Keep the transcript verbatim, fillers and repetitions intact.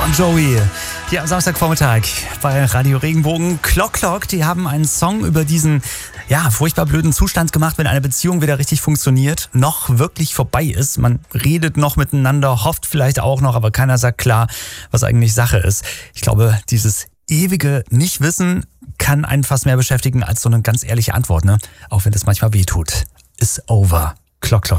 Bon Jovi. Hier am Samstagvormittag bei Radio Regenbogen. Clock Clock, die haben einen Song über diesen ja, furchtbar blöden Zustand gemacht, wenn eine Beziehung wieder richtig funktioniert, noch wirklich vorbei ist. Man redet noch miteinander, hofft vielleicht auch noch, aber keiner sagt klar, was eigentlich Sache ist. Ich glaube, dieses ewige Nichtwissen kann einen fast mehr beschäftigen als so eine ganz ehrliche Antwort, ne? Auch wenn das manchmal wehtut. Is over. Clock Clock.